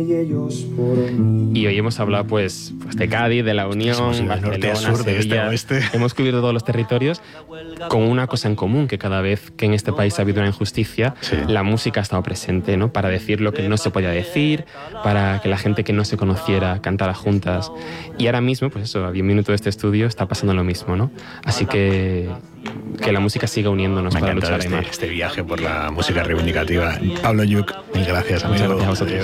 Y hoy hemos hablado pues de Cádiz, de La Unión, Barcelona, sur, de Sevilla. este a oeste. Hemos cubierto todos los territorios con una cosa en común, que cada vez que en este país ha habido una injusticia, Sí. la música ha estado presente, ¿no? Para decir lo que no se podía decir, para que la gente que no se conociera cantara juntas. Y ahora mismo, pues eso, a 10 minutos de este estudio está pasando lo mismo, ¿no? Así que la música siga uniéndonos para luchar este más. viaje por la música reivindicativa. Pablo Lluch, mil gracias, amigo. Muchas gracias a vosotros.